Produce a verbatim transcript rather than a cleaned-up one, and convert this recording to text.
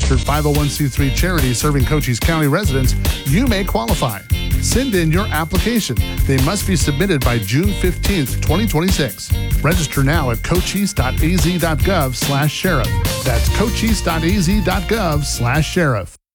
registered five oh one c three charity serving Cochise County residents, you may qualify. Send in your application. They must be submitted by June fifteenth, twenty twenty-six. Register now at cochise.az.gov slash sheriff. That's cochise.az.gov slash sheriff.